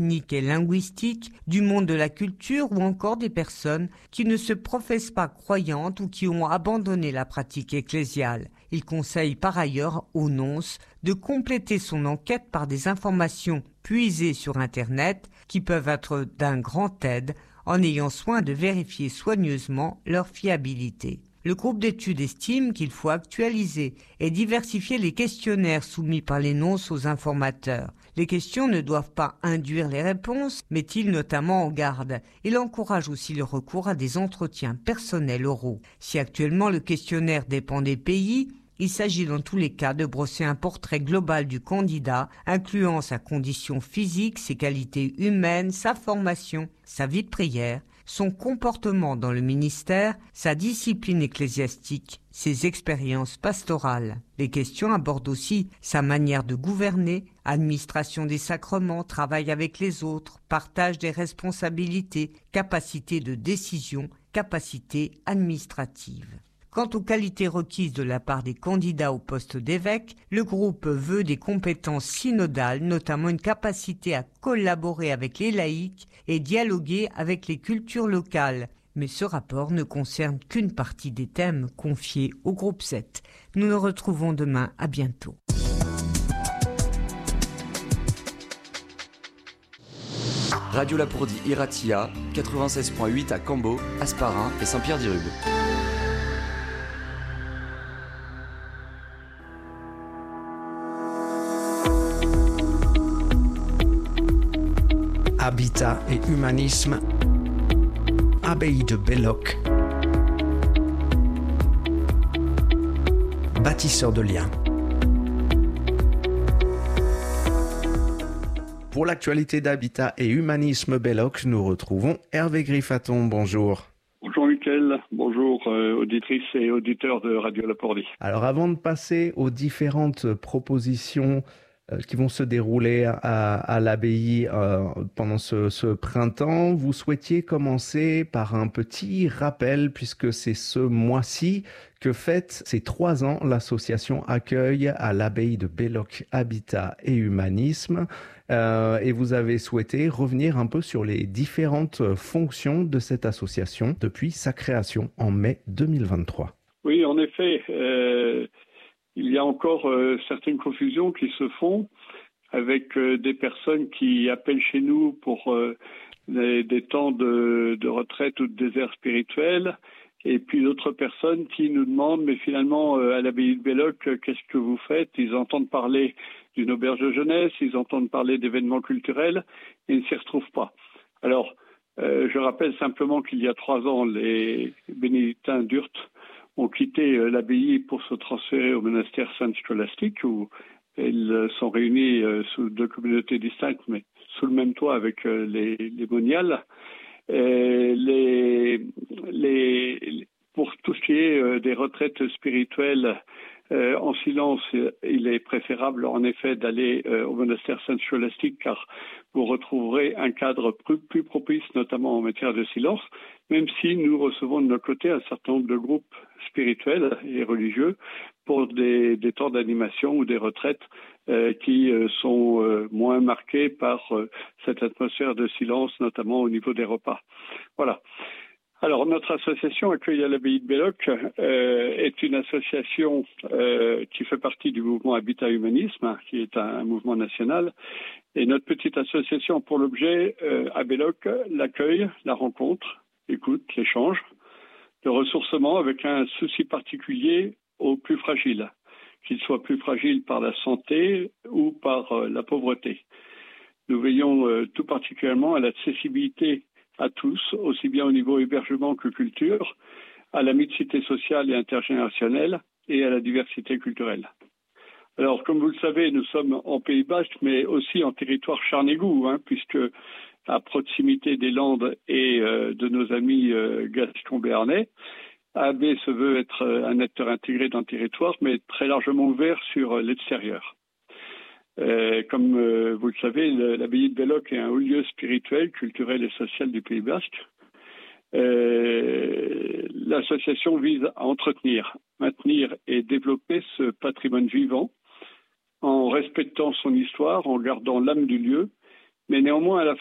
ethniques et linguistiques, du monde de la culture ou encore des personnes qui ne se professent pas croyantes ou qui ont abandonné la pratique ecclésiale. Il conseille par ailleurs au nonce de compléter son enquête par des informations puisées sur Internet qui peuvent être d'un grand aide en ayant soin de vérifier soigneusement leur fiabilité. Le groupe d'études estime qu'il faut actualiser et diversifier les questionnaires soumis par les nonces aux informateurs. Les questions ne doivent pas induire les réponses, met-il notamment en garde. Il encourage aussi le recours à des entretiens personnels oraux. Si actuellement le questionnaire dépend des pays, il s'agit dans tous les cas de brosser un portrait global du candidat, incluant sa condition physique, ses qualités humaines, sa formation, sa vie de prière, son comportement dans le ministère, sa discipline ecclésiastique, ses expériences pastorales. Les questions abordent aussi sa manière de gouverner, administration des sacrements, travail avec les autres, partage des responsabilités, capacité de décision, capacité administrative. Quant aux qualités requises de la part des candidats au poste d'évêque, le groupe veut des compétences synodales, notamment une capacité à collaborer avec les laïcs et dialoguer avec les cultures locales. Mais ce rapport ne concerne qu'une partie des thèmes confiés au groupe 7. Nous nous retrouvons demain. À bientôt. Radio Lapourdie Iratia, 96.8 à Cambo, Hasparren et Saint-Pierre-d'Irube. Habitat et humanisme, abbaye de Belloc, bâtisseur de liens. Pour l'actualité d'Habitat et humanisme Belloc, nous retrouvons Hervé Griffaton. Bonjour. Bonjour Mickaël, bonjour auditrices et auditeurs de Radio Lapourdie. Alors avant de passer aux différentes propositions qui vont se dérouler à l'abbaye pendant ce printemps, vous souhaitiez commencer par un petit rappel, puisque c'est ce mois-ci que fête ses 3 ans l'association Accueil à l'abbaye de Belloc Habitat et Humanisme. Et vous avez souhaité revenir un peu sur les différentes fonctions de cette association depuis sa création en mai 2023. Oui, en effet, il y a encore certaines confusions qui se font avec des personnes qui appellent chez nous pour des temps de retraite ou de désert spirituel, et puis d'autres personnes qui nous demandent, mais finalement, à l'abbaye de Belloc, qu'est-ce que vous faites ? Ils entendent parler d'une auberge de jeunesse, ils entendent parler d'événements culturels, et ils ne s'y retrouvent pas. Alors, je rappelle simplement qu'il y a 3 ans, les bénédictins d'Urt ont quitté l'abbaye pour se transférer au monastère Sainte-Scolastique, où ils sont réunis sous 2 communautés distinctes, mais sous le même toit avec les moniales. Pour tout ce qui est des retraites spirituelles en silence, il est préférable en effet d'aller au monastère Sainte-Scolastique, car vous retrouverez un cadre plus propice, notamment en matière de silence, même si nous recevons de notre côté un certain nombre de groupes spirituels et religieux pour des temps d'animation ou des retraites qui sont moins marqués par cette atmosphère de silence, notamment au niveau des repas. Voilà. Alors, notre association Accueil à l'abbaye de Belloc est une association qui fait partie du mouvement Habitat Humanisme, qui est un mouvement national. Et notre petite association a pour l'objet, à Belloc, l'accueil, la rencontre, l'écoute, l'échange, le ressourcement avec un souci particulier aux plus fragiles, qu'ils soient plus fragiles par la santé ou par la pauvreté. Nous veillons tout particulièrement à l'accessibilité à tous, aussi bien au niveau hébergement que culture, à la mixité sociale et intergénérationnelle et à la diversité culturelle. Alors, comme vous le savez, nous sommes en Pays Basque, mais aussi en territoire Charnégou, puisque à proximité des Landes et de nos amis gascons-béarnais, AB se veut être un acteur intégré dans le territoire, mais très largement ouvert sur l'extérieur. Comme vous le savez, l'abbaye de Belloc est un haut lieu spirituel, culturel et social du Pays Basque. L'association vise à entretenir, maintenir et développer ce patrimoine vivant en respectant son histoire, en gardant l'âme du lieu, Mais néanmoins, à la